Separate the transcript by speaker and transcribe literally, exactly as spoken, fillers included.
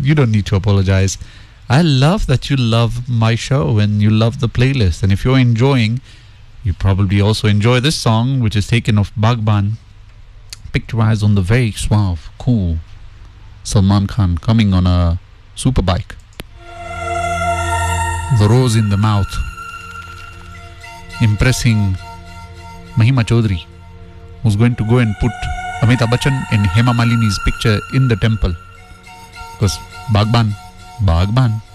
Speaker 1: you don't need to apologize. I love that you love my show and you love the playlist. And if you're enjoying, you probably also enjoy this song, which is taken off Bagban, picturized on the very suave, cool Salman Khan coming on a super bike. The rose in the mouth, impressing Mahima Chaudhary, who's going to go and put Amitabh Bachchan and Hema Malini's picture in the temple. Because Bagban, Bagban.